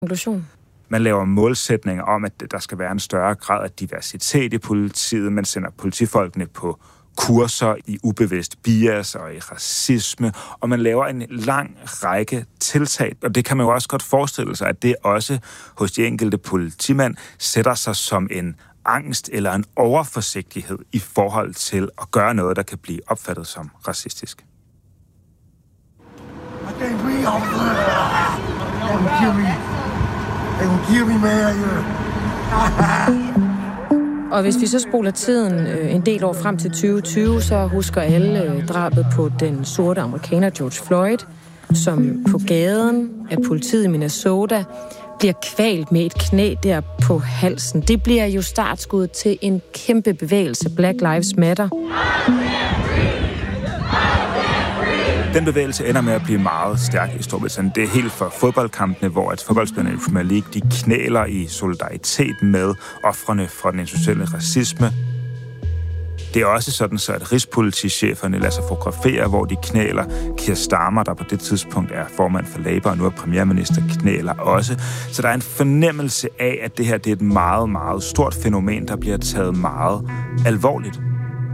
konklusion? Man laver målsætninger om, at der skal være en større grad af diversitet i politiet. Man sender politifolkene på kurser i ubevidst bias og i racisme, og man laver en lang række tiltag. Og det kan man jo også godt forestille sig, at det også hos de enkelte politimænd sætter sig som en angst eller en overforsigtighed i forhold til at gøre noget, der kan blive opfattet som racistisk. Og hvis vi så spoler tiden en del år frem til 2020, så husker alle drabet på den sorte amerikaner George Floyd, som på gaden af politiet i Minnesota bliver kvalt med et knæ der på halsen. Det bliver jo startskuddet til en kæmpe bevægelse, Black Lives Matter. Den bevægelse ender med at blive meget stærk i Storbritannien. Det er helt fra fodboldkampene, hvor at fodboldspillerne i Premier League, de knæler i solidaritet med ofrene for den institutionelle racisme. Det er også sådan, så at rigspoliticheferne lader sig fotografere, hvor de knæler. Keir Starmer, der på det tidspunkt er formand for Labour, og nu er premierminister, knæler også. Så der er en fornemmelse af, at det her det er et meget, meget stort fænomen, der bliver taget meget alvorligt.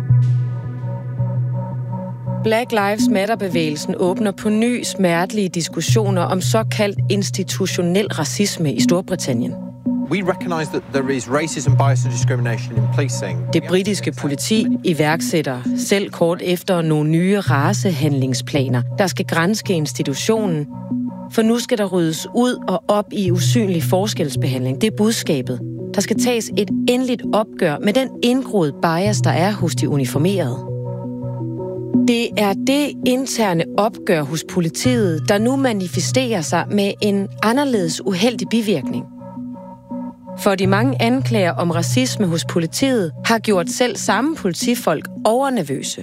Black Lives Matter-bevægelsen åbner på ny smertelige diskussioner om såkaldt institutionel racisme i Storbritannien. We recognize that there is racism, bias and discrimination in policing. Det britiske politi iværksætter selv kort efter nogle nye racehandlingsplaner, der skal granske institutionen. For nu skal der ryddes ud og op i usynlig forskelsbehandling. Det er budskabet. Der skal tages et endeligt opgør med den indgroede bias, der er hos de uniformerede. Det er det interne opgør hos politiet, der nu manifesterer sig med en anderledes uheldig bivirkning. For de mange anklager om racisme hos politiet har gjort selv samme politifolk overnervøse.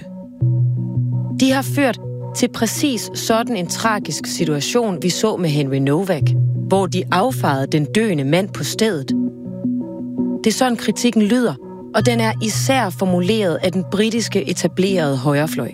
De har ført til præcis sådan en tragisk situation, vi så med Henry Novak, hvor de affejede den døende mand på stedet. Det er sådan kritikken lyder, og den er især formuleret af den britiske etablerede højrefløj.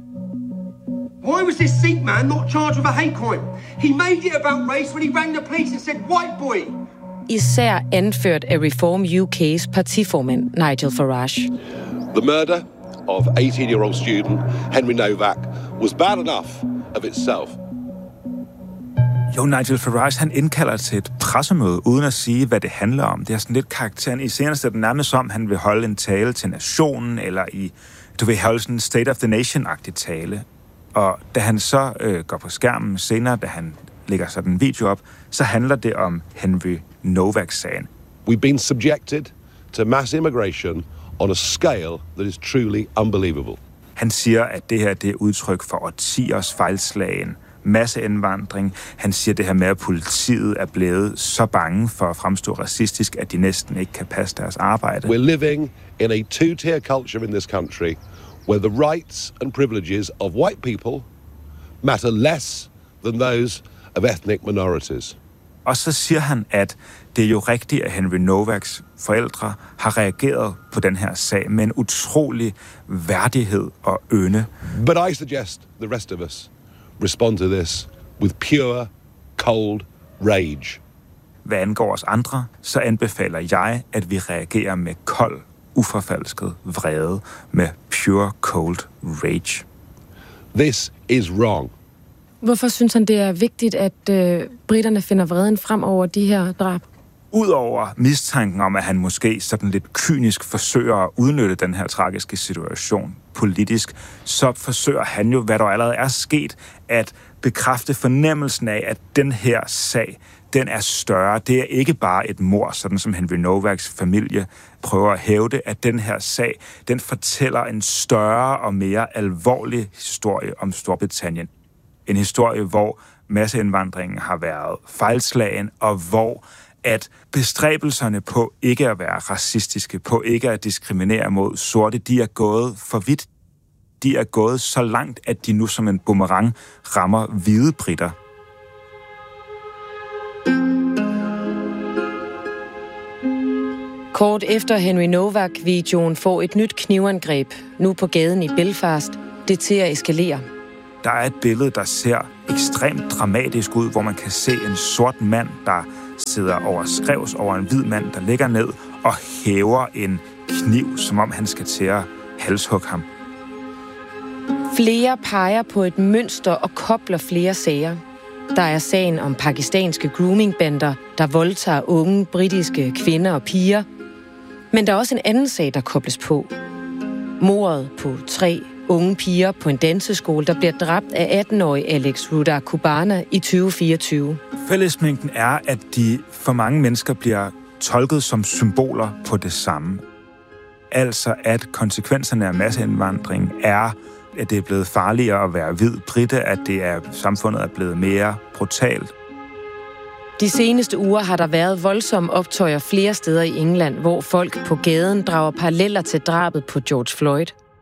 Why was this Sikh man not charged with a hate crime? He made it about race when he rang the police and said, white boy. Især anført af Reform UK's partiformand Nigel Farage. The murder of 18-year-old student Henry Novak was bad enough of itself. Jo, Nigel Farage, han indkalder til et pressemøde, uden at sige, hvad det handler om. Det er sådan lidt karakteren i scenen, så det nærmest som, han vil holde en tale til nationen, eller du vil holde sådan en State of the Nation-agtig tale. Og da han så går på skærmen senere, da han lægger sådan en video op, så handler det om Henry Novak-sagen. We've been subjected to mass immigration on a scale that is truly unbelievable. Han siger, at det her det er udtryk for årtiers fejlslagen masseindvandring. Han siger det her med, at politiet er blevet så bange for at fremstå racistisk, at de næsten ikke kan passe deres arbejde. We're living in a two-tier culture in this country where the rights and privileges of white people matter less than those of ethnic minorities. Og så siger han, at det er jo rigtigt, at Henry Novaks forældre har reageret på den her sag med en utrolig værdighed og ynde. But I suggest the rest of us respond to this with pure, cold rage. Hvad angår os andre, så anbefaler jeg, at vi reagerer med kold, uforfalsket vrede, med pure, cold rage. This is wrong. Hvorfor synes han, det er vigtigt, at briterne finder vreden frem over de her drab? Udover mistanken om, at han måske sådan lidt kynisk forsøger at udnytte den her tragiske situation politisk, så forsøger han jo, hvad der allerede er sket, at bekræfte fornemmelsen af, at den her sag, den er større. Det er ikke bare et mord, sådan som Henry Novaks familie prøver at hævde, at den her sag, den fortæller en større og mere alvorlig historie om Storbritannien. En historie, hvor masseindvandringen har været fejlslagen, og hvor at bestræbelserne på ikke at være racistiske, på ikke at diskriminere mod sorte, de er gået for vidt. De er gået så langt, at de nu som en boomerang rammer hvide briter. Kort efter Henry Novak-videoen får et nyt knivangreb, nu på gaden i Belfast, det til at eskalere. Der er et billede, der ser ekstremt dramatisk ud, hvor man kan se en sort mand, der sidder overskrevs over en hvid mand, der ligger ned og hæver en kniv, som om han skal til at halshugge ham. Flere peger på et mønster og kobler flere sager. Der er sagen om pakistanske groomingbander, der voldtager unge britiske kvinder og piger. Men der er også en anden sag, der kobles på. Mordet på 3 unge piger på en danseskole, der bliver dræbt af 18-årige Alex Ruda Kubana i 2024. Fællesmængden er, at de for mange mennesker bliver tolket som symboler på det samme. Altså at konsekvenserne af masseindvandring er, at det er blevet farligere at være hvid brite, at samfundet er blevet mere brutalt. De seneste uger har der været voldsomme optøjer flere steder i England, hvor folk på gaden drager paralleller til drabet på George Floyd.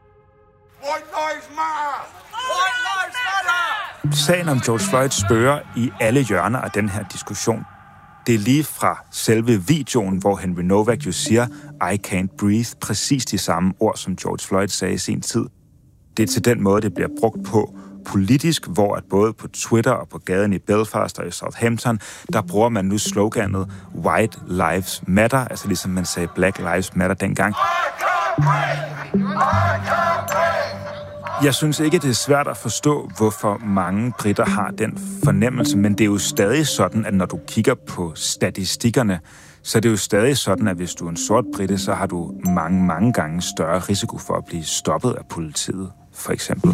Sagen om George Floyd spørger i alle hjørner af den her diskussion. Det er lige fra selve videoen, hvor Henry Novak jo siger, I can't breathe, præcis de samme ord, som George Floyd sagde i sin tid. Det er til den måde, det bliver brugt på politisk, hvor at både på Twitter og på gaden i Belfast og i Southampton, der bruger man nu sloganet White Lives Matter, altså ligesom man sagde Black Lives Matter dengang. Jeg synes ikke, det er svært at forstå, hvorfor mange briter har den fornemmelse, men det er jo stadig sådan, at når du kigger på statistikkerne, så er det jo stadig sådan, at hvis du er en sort brite, så har du mange gange større risiko for at blive stoppet af politiet, for eksempel.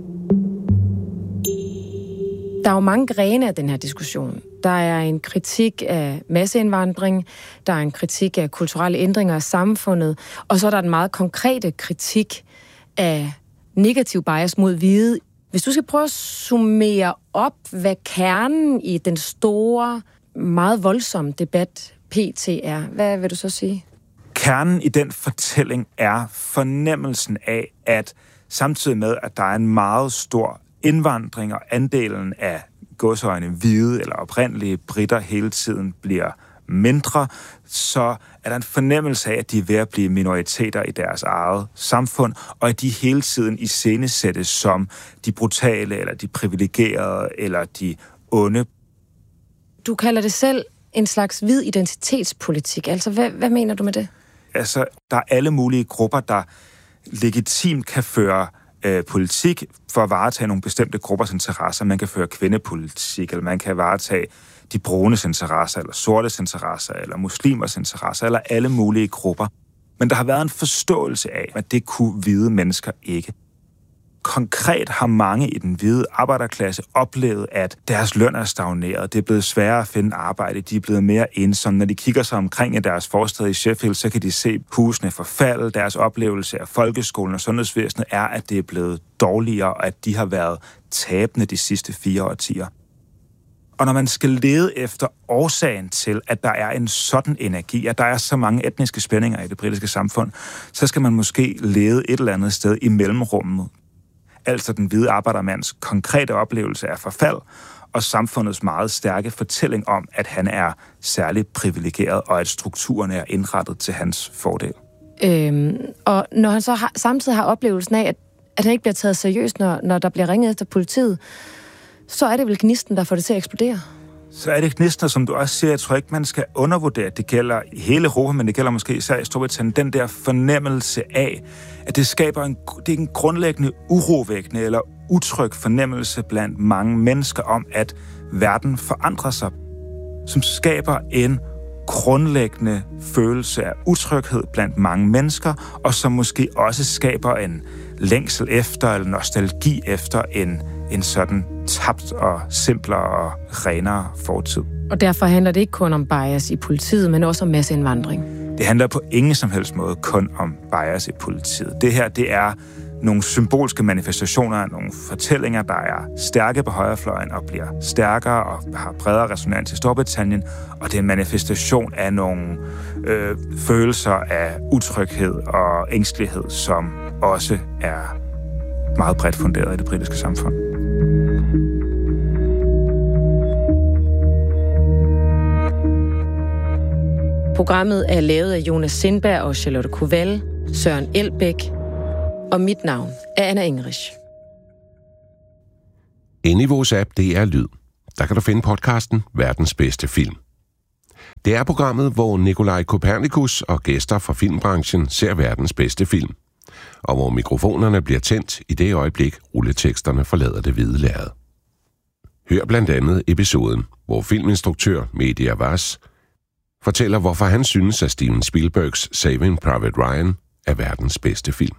Der er jo mange grene af den her diskussion. Der er en kritik af masseindvandring, der er en kritik af kulturelle ændringer af samfundet, og så er der en meget konkrete kritik af negativ bias mod hvide. Hvis du skal prøve at summere op, hvad kernen i den store, meget voldsomme debat PT er, hvad vil du så sige? Kernen i den fortælling er fornemmelsen af, at samtidig med, at der er en meget stor indvandring, og andelen af gåseøjne hvide eller oprindelige briter hele tiden bliver mindre, så er der en fornemmelse af, at de er ved at blive minoriteter i deres eget samfund, og at de hele tiden iscenesættes som de brutale, eller de privilegerede, eller de onde. Du kalder det selv en slags hvid identitetspolitik. Altså, hvad mener du med det? Altså, der er alle mulige grupper, der legitimt kan føre politik for at varetage nogle bestemte gruppers interesser. Man kan føre kvindepolitik, eller man kan varetage de brunes interesser, eller sortes interesser, eller muslimers interesser, eller alle mulige grupper. Men der har været en forståelse af, at det kunne hvide mennesker ikke. Konkret har mange i den hvide arbejderklasse oplevet, at deres løn er stagneret. Det er blevet sværere at finde arbejde. De er blevet mere ensomme. Når de kigger sig omkring i deres forstad i Sheffield, så kan de se husene forfalde. Deres oplevelse af folkeskolen og sundhedsvæsenet er, at det er blevet dårligere, og at de har været tabende de sidste 4 årtier. Og når man skal lede efter årsagen til, at der er en sådan energi, at der er så mange etniske spændinger i det britiske samfund, så skal man måske lede et eller andet sted i mellemrummet. Altså den hvide arbejdermands konkrete oplevelse af forfald, og samfundets meget stærke fortælling om, at han er særligt privilegeret, og at strukturerne er indrettet til hans fordel. Og når han så samtidig har oplevelsen af, at han ikke bliver taget seriøst, når der bliver ringet efter politiet, så er det vel gnisten, der får det til at eksplodere? Så er det gnisten, som du også siger, jeg tror ikke, man skal undervurdere. Det gælder i hele Europa, men det gælder måske især i Storbritannien. Den der fornemmelse af, at det skaber en grundlæggende urovækkende eller utryg fornemmelse blandt mange mennesker om, at verden forandrer sig. Som skaber en grundlæggende følelse af utryghed blandt mange mennesker, og som måske også skaber en længsel efter, eller nostalgi efter en sådan tabt og simplere og renere fortid. Og derfor handler det ikke kun om bias i politiet, men også om masseindvandring. Det handler på ingen som helst måde kun om bias i politiet. Det her, det er nogle symbolske manifestationer af nogle fortællinger, der er stærke på højrefløjen og bliver stærkere og har bredere resonans i Storbritannien. Og det er en manifestation af nogle følelser af utryghed og ængstelighed, som også er meget bredt funderet i det britiske samfund. Programmet er lavet af Jonas Sindberg og Charlotte Koval, Søren Elbæk, og mit navn er Anna Engrich. Inde i vores app DR Lyd, der kan du finde podcasten Verdens Bedste Film. Det er programmet, hvor Nikolaj Kopernikus og gæster fra filmbranchen ser verdens bedste film. Og hvor mikrofonerne bliver tændt i det øjeblik, rulleteksterne forlader det hvide lærred. Hør blandt andet episoden, hvor filminstruktør Mehdi Awaz fortæller, hvorfor han synes, at Steven Spielbergs Saving Private Ryan er verdens bedste film.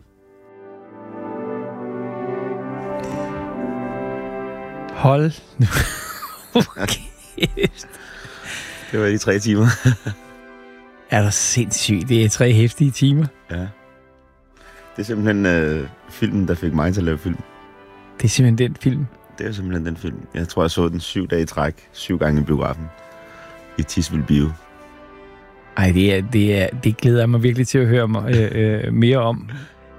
Hold nu. Okay. Det var de 3 timer. Er der sindssygt? Det er 3 heftige timer. Ja. Det er simpelthen filmen, der fik mig til at lave film. Det er simpelthen den film? Det er simpelthen den film. Jeg tror, jeg så den 7 dage i træk. 7 gange i biografen. I Tisvilde Bio. Ej, det glæder jeg mig virkelig til at høre mere om.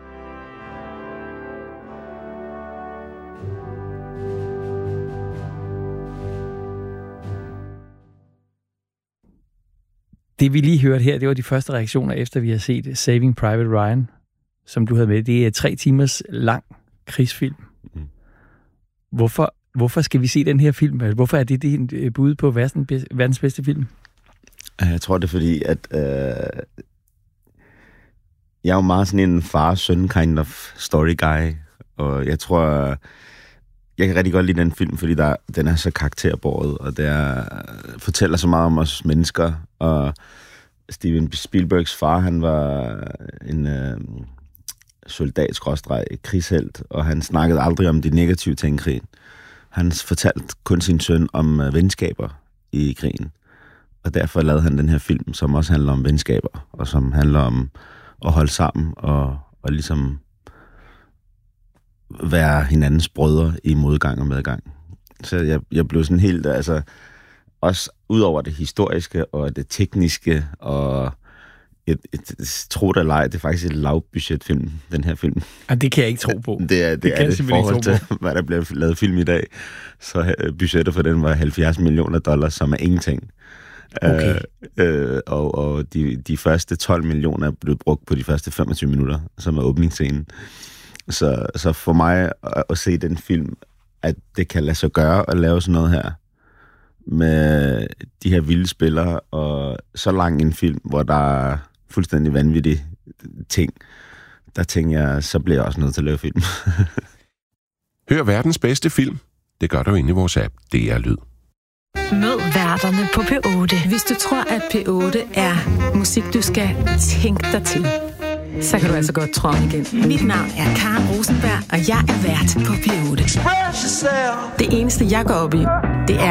Det vi lige hørte her, det var de første reaktioner, efter vi har set Saving Private Ryan, som du havde med. Det er 3 timers lang krigsfilm. Mm. Hvorfor skal vi se den her film? Hvorfor er det din bud på verdens bedste film? Jeg tror, det er fordi, at jeg er jo meget sådan en far-søn kind of story guy, og jeg tror, jeg kan rigtig godt lide den film, fordi den er så karakterbåret, og det fortæller så meget om os mennesker, og Steven Spielbergs far, han var en soldat-krigshelt, og han snakkede aldrig om de negative ting i krigen. Han fortalte kun sin søn om venskaber i krigen, og derfor lavede han den her film, som også handler om venskaber, og som handler om at holde sammen, og ligesom være hinandens brødre i modgang og medgang. Så jeg blev sådan helt, altså, også ud over det historiske og det tekniske, og tro det eller ej, det er faktisk et lavbudgetfilm, den her film. Og det kan jeg ikke tro på. Det er det forhold til, hvad der bliver lavet film i dag. Så budgettet for den var $70 million, som er ingenting. Okay. Og de første 12 millioner er blevet brugt på de første 25 minutter, som er åbningsscenen. Så for mig at se den film, at det kan lade sig gøre at lave sådan noget her, med de her vilde spillere, og så lang en film, hvor der er fuldstændig vanvittige ting, der tænker jeg, så bliver jeg også nødt til at lave film. Hør verdens bedste film. Det gør du inde i vores app. Det er Lyd. Mød værterne på P8. Hvis du tror, at P8 er musik, du skal tænke dig til, så kan du altså godt tro igen. Mit navn er Karen Rosenberg, og jeg er vært på P8. Det eneste, jeg går op i, det er